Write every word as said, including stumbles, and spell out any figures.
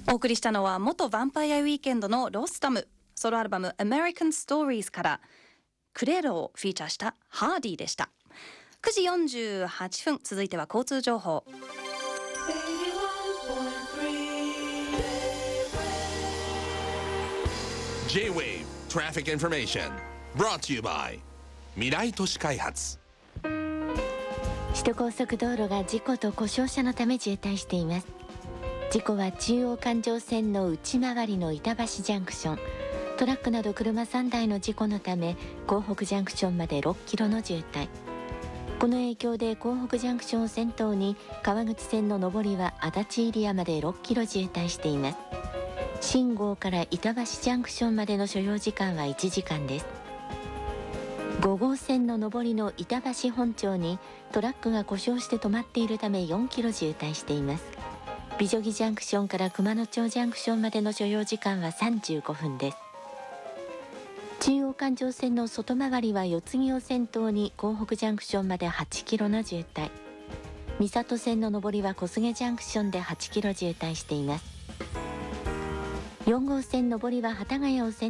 お送りしたのは元ヴァンパイアウィーケンドのロスタム、ソロアルバム American Stories からクレーロをフィーチャーしたハーディでした。くじよんじゅうはっぷん、続いては交通情報。 J-Wave Traffic Information brought to you by 未来都市開発。 首都高速道路が事故と故障車のため渋滞しています。事故は中央環状線の内回りの板橋ジャンクション、トラックなど車さんだいの事故のため港北ジャンクションまでろっキロの渋滞。この影響で港北ジャンクションを先頭に川口線の上りは足立エリアまでろっキロ渋滞しています。新郷から板橋ジャンクションまでの所要時間はいちじかんです。ご号線の上りの板橋本町にトラックが故障して止まっているためよんキロ渋滞しています。美女木ジャンクションから熊野町ジャンクションまでの所要時間はさんじゅうごふんです。中央環状線の外回りは四つ木を先頭に港北ジャンクションまではちキロの渋滞。三郷線の上りは小菅ジャンクションではちキロ渋滞しています。よん号線上りは幡ヶ谷を先